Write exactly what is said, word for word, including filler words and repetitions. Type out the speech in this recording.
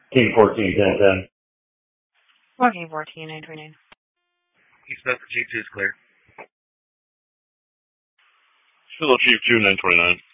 King fourteen, ten, ten. Walking fourteen, nine twenty-nine. East Memphis G two is clear. Hello, Chief two, nine twenty-nine.